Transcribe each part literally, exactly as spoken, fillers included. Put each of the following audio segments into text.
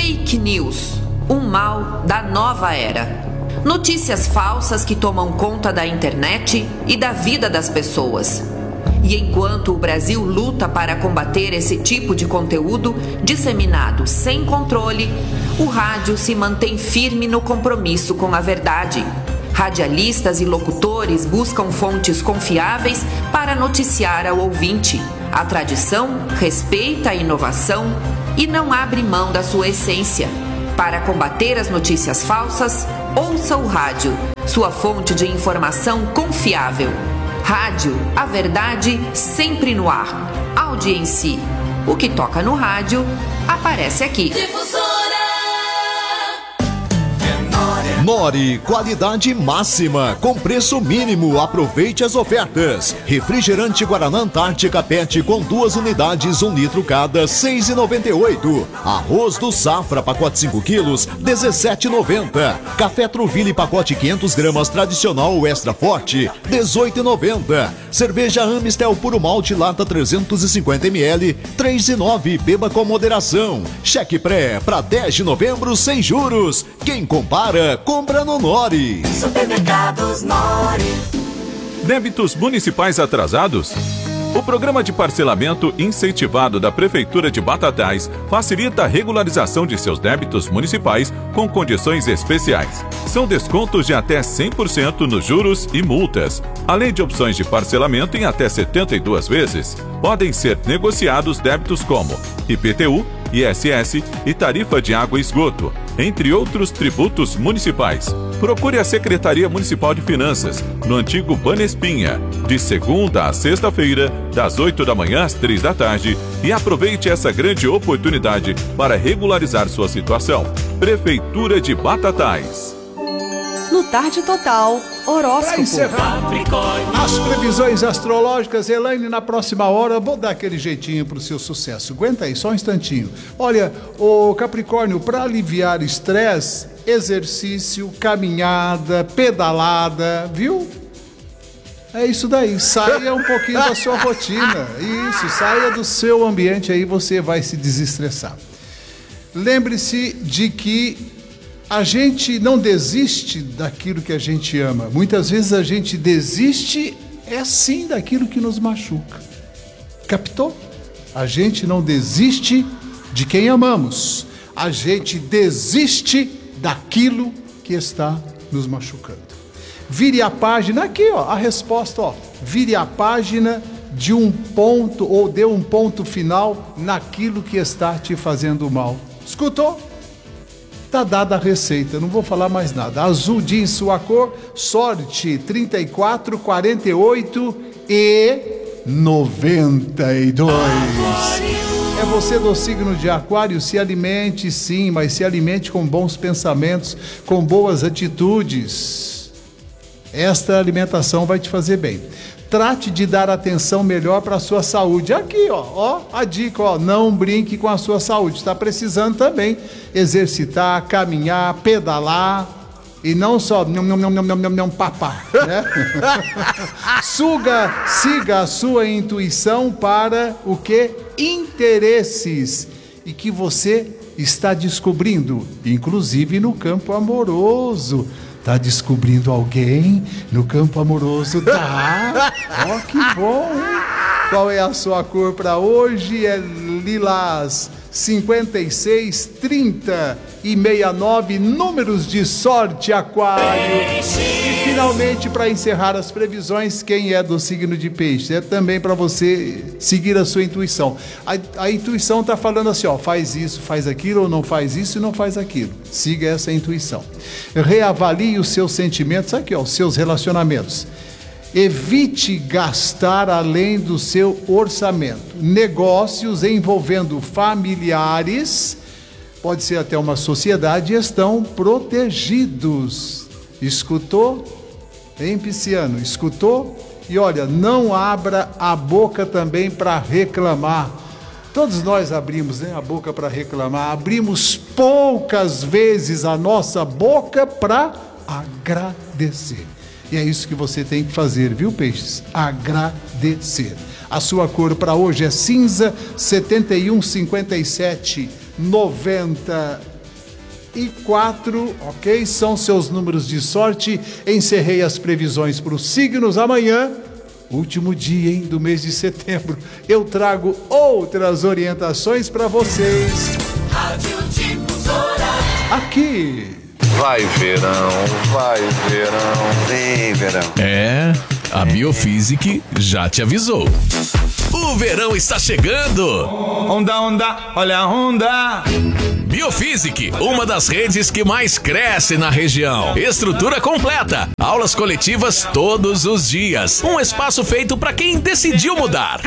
Fake news, um mal da nova era. Notícias falsas que tomam conta da internet e da vida das pessoas. E enquanto o Brasil luta para combater esse tipo de conteúdo disseminado sem controle, o rádio se mantém firme no compromisso com a verdade. Radialistas e locutores buscam fontes confiáveis para noticiar ao ouvinte. A tradição respeita a inovação e não abre mão da sua essência. Para combater as notícias falsas, ouça o rádio, sua fonte de informação confiável. Rádio, a verdade sempre no ar. Audiência. O que toca no rádio, aparece aqui. Nori, qualidade máxima, com preço mínimo, aproveite as ofertas. Refrigerante Guaraná Antártica Pet com duas unidades, um litro cada, seis reais e noventa e oito centavos. Arroz do Safra, pacote cinco quilos, dezessete reais e noventa centavos. Café Truville, pacote quinhentas gramas, tradicional extra forte, dezoito reais e noventa centavos. Cerveja Amistel Puro Malte, lata trezentos e cinquenta mililitros, três reais e nove centavos. Beba com moderação. Cheque pré para dez de novembro sem juros. Quem compara, compra no Nori. Supermercados Nori. Débitos municipais atrasados? O programa de parcelamento incentivado da Prefeitura de Batatais facilita a regularização de seus débitos municipais com condições especiais. São descontos de até cem por cento nos juros e multas, além de opções de parcelamento em até setenta e duas vezes. Podem ser negociados débitos como I P T U, I S S e tarifa de água e esgoto, entre outros tributos municipais. Procure a Secretaria Municipal de Finanças, no antigo Banespinha, de segunda a sexta-feira, das oito da manhã às três da tarde, e aproveite essa grande oportunidade para regularizar sua situação. Prefeitura de Batatais. No Tarde Total, horóscopo. As previsões astrológicas, Elaine, na próxima hora, vou dar aquele jeitinho pro seu sucesso. Aguenta aí, só um instantinho. Olha, o Capricórnio, para aliviar estresse, exercício, caminhada, pedalada, viu? É isso daí, saia um pouquinho da sua rotina. Isso, saia do seu ambiente, aí você vai se desestressar. Lembre-se de que a gente não desiste daquilo que a gente ama. Muitas vezes a gente desiste, é sim, daquilo que nos machuca. Captou? A gente não desiste de quem amamos. A gente desiste daquilo que está nos machucando. Vire a página, aqui ó, a resposta, ó. Vire a página de um ponto ou dê um ponto final naquilo que está te fazendo mal. Escutou? Tá dada a receita, não vou falar mais nada. Azul jeans, sua cor, sorte trinta e quatro, quarenta e oito e noventa e dois. É você do signo de Aquário, se alimente sim, mas se alimente com bons pensamentos, com boas atitudes. Esta alimentação vai te fazer bem. Trate de dar atenção melhor para a sua saúde. Aqui, ó, ó, a dica, ó, não brinque com a sua saúde. Está precisando também exercitar, caminhar, pedalar e não só não, não, não, não, não, não, papar, né? Suga, siga a sua intuição para o que? Interesses e que você está descobrindo, inclusive no campo amoroso. Tá descobrindo alguém no campo amoroso? Tá. Ó, oh, que bom, hein? Qual é a sua cor para hoje? É lilás. cinquenta e seis, trinta e sessenta e nove, números de sorte, Aquário. E finalmente, para encerrar as previsões, quem é do signo de Peixes? É também para você seguir a sua intuição. A, a intuição está falando assim, ó, faz isso, faz aquilo, ou não faz isso e não faz aquilo. Siga essa intuição. Reavalie os seus sentimentos, aqui ó, os seus relacionamentos. Evite gastar além do seu orçamento. Negócios envolvendo familiares, pode ser até uma sociedade, estão protegidos. Escutou? Hein, Pisciano? Escutou? E olha, não abra a boca também para reclamar. Todos nós abrimos, né, a boca para reclamar. Abrimos poucas vezes a nossa boca para agradecer. E é isso que você tem que fazer, viu, Peixes? Agradecer. A sua cor para hoje é cinza, setenta e um, cinquenta e sete, noventa e quatro, ok? São seus números de sorte. Encerrei as previsões para os signos. Amanhã, último dia, hein, do mês de setembro, eu trago outras orientações para vocês. Rádio Difusora. Aqui. Vai verão, vai verão, vem verão. É, a Biofísic já te avisou. O verão está chegando! Onda, onda, olha a onda! Biofísic, uma das redes que mais cresce na região. Estrutura completa, aulas coletivas todos os dias. Um espaço feito para quem decidiu mudar.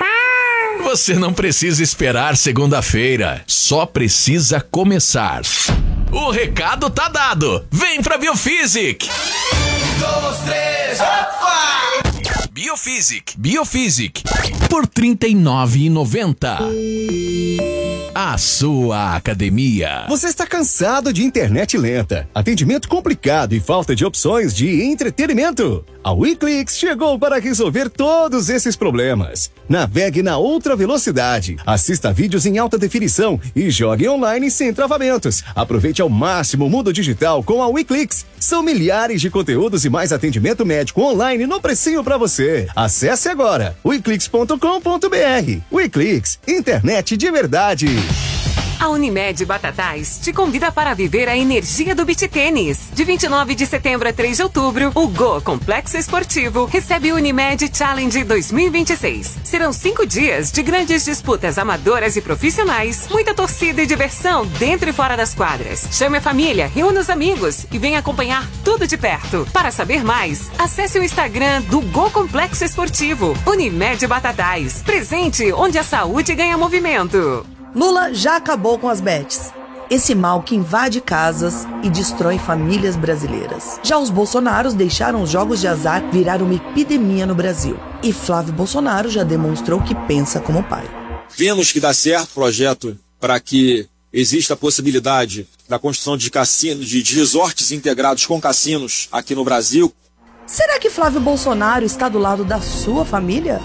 Você não precisa esperar segunda-feira, só precisa começar. O recado tá dado. Vem pra Biofísic. Um, dois, três, opa! Biofísic. Biofísic. Por trinta e nove reais e noventa centavos. A sua academia. Você está cansado de internet lenta, atendimento complicado e falta de opções de entretenimento? A WeClix chegou para resolver todos esses problemas. Navegue na outra velocidade, assista vídeos em alta definição e jogue online sem travamentos. Aproveite ao máximo o mundo digital com a WeClix. São milhares de conteúdos e mais atendimento médico online no precinho para você. Acesse agora weclix ponto com ponto br. WeClix, internet de verdade. A Unimed Batatais te convida para viver a energia do beach tênis. De vinte e nove de setembro a três de outubro, o Go Complexo Esportivo recebe o Unimed Challenge dois mil e vinte e seis. Serão cinco dias de grandes disputas amadoras e profissionais, muita torcida e diversão dentro e fora das quadras. Chame a família, reúna os amigos e venha acompanhar tudo de perto. Para saber mais, acesse o Instagram do Go Complexo Esportivo. Unimed Batatais, presente onde a saúde ganha movimento. Lula já acabou com as bets. Esse mal que invade casas e destrói famílias brasileiras. Já os Bolsonaros deixaram os jogos de azar virar uma epidemia no Brasil. E Flávio Bolsonaro já demonstrou que pensa como pai. Vemos que dá certo o projeto para que exista a possibilidade da construção de cassinos, de resorts integrados com cassinos aqui no Brasil. Será que Flávio Bolsonaro está do lado da sua família?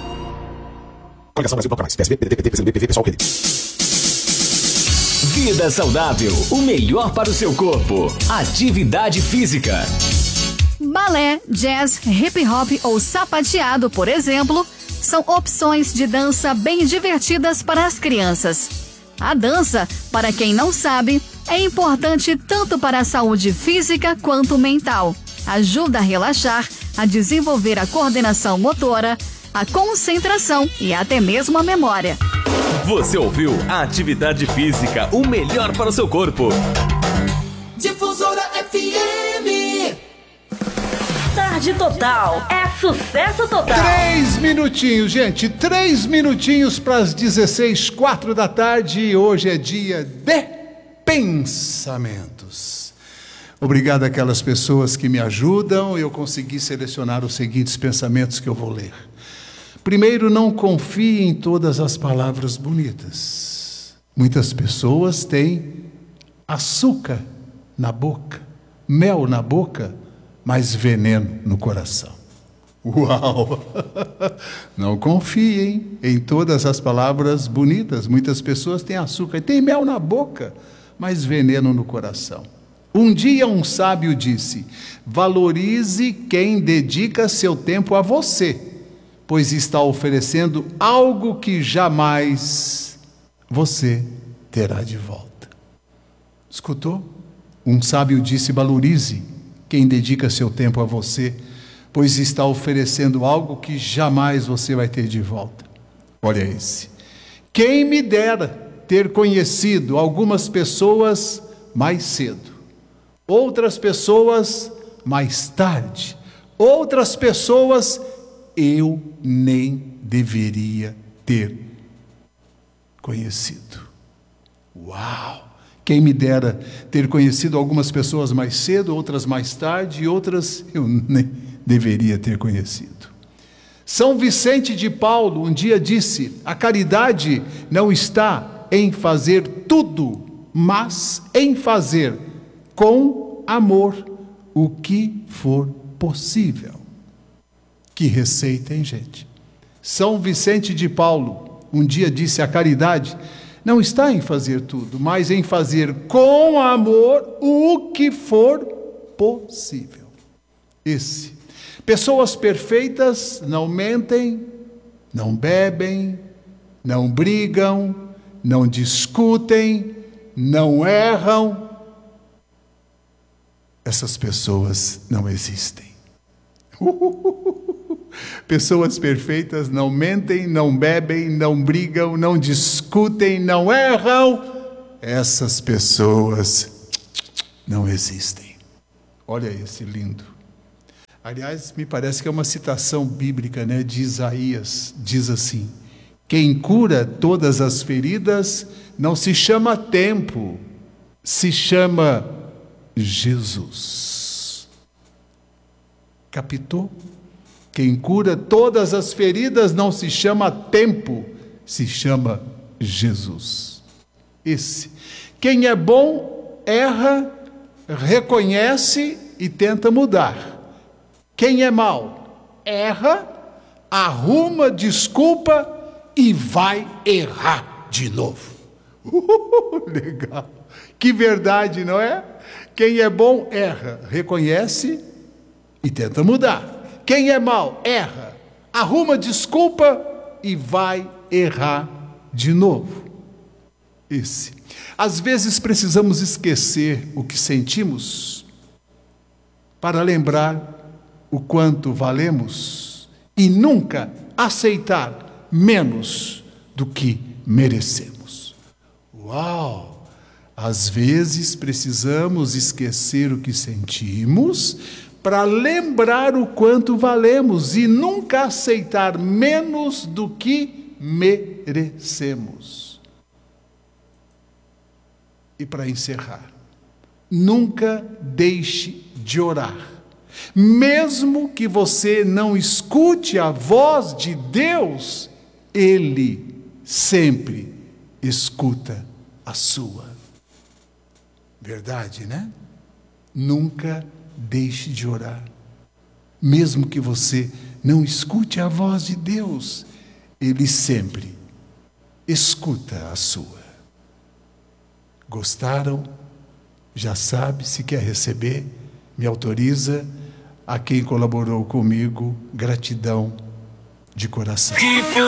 Vida saudável, o melhor para o seu corpo. Atividade física. Balé, jazz, hip hop ou sapateado, por exemplo, são opções de dança bem divertidas para as crianças. A dança, para quem não sabe, é importante tanto para a saúde física quanto mental. Ajuda a relaxar, a desenvolver a coordenação motora, a concentração e até mesmo a memória. Você ouviu a Atividade Física, o melhor para o seu corpo. Difusora F M. Tarde Total é sucesso total. Três minutinhos, gente. Três minutinhos para as dezesseis, quatro da tarde. Hoje é dia de pensamentos. Obrigado àquelas pessoas que me ajudam. Eu consegui selecionar os seguintes pensamentos que eu vou ler. Primeiro, não confie em todas as palavras bonitas. Muitas pessoas têm açúcar na boca, mel na boca, mas veneno no coração. Uau! Não confiem em todas as palavras bonitas. Muitas pessoas têm açúcar e têm mel na boca, mas veneno no coração. Um dia um sábio disse: valorize quem dedica seu tempo a você, pois está oferecendo algo que jamais você terá de volta. Escutou? Um sábio disse: valorize quem dedica seu tempo a você, pois está oferecendo algo que jamais você vai ter de volta. Olha esse. Quem me dera ter conhecido algumas pessoas mais cedo, outras pessoas mais tarde, outras pessoas eu nem deveria ter conhecido. Uau! Quem me dera ter conhecido algumas pessoas mais cedo, outras mais tarde, e outras eu nem deveria ter conhecido. São Vicente de Paulo um dia disse: a caridade não está em fazer tudo, mas em fazer com amor o que for possível. Que receita, hein, gente? São Vicente de Paulo um dia disse: a caridade não está em fazer tudo, mas em fazer com amor o que for possível. Esse. Pessoas perfeitas não mentem, não bebem, não brigam, não discutem, não erram. Essas pessoas não existem. Pessoas perfeitas não mentem, não bebem, não brigam, não discutem, não erram. Essas pessoas não existem. Olha esse lindo. Aliás, me parece que é uma citação bíblica, né, de Isaías. Diz assim: quem cura todas as feridas não se chama tempo, se chama Jesus. Captou? Quem cura todas as feridas não se chama tempo, se chama Jesus. Esse. Quem é bom, erra, reconhece e tenta mudar. Quem é mau, erra, arruma desculpa e vai errar de novo. Uh, legal. Que verdade, não é? Quem é bom, erra, reconhece e tenta mudar. Quem é mau, erra, arruma desculpa e vai errar de novo. Esse. Às vezes precisamos esquecer o que sentimos para lembrar o quanto valemos e nunca aceitar menos do que merecemos. Uau! Às vezes precisamos esquecer o que sentimos para lembrar o quanto valemos e nunca aceitar menos do que merecemos. E para encerrar, nunca deixe de orar. Mesmo que você não escute a voz de Deus, Ele sempre escuta a sua. Verdade, né? Nunca deixe de orar. Mesmo que você não escute a voz de Deus, Ele sempre escuta a sua. Gostaram? Já sabe, se quer receber, me autoriza. A quem colaborou comigo, gratidão de coração.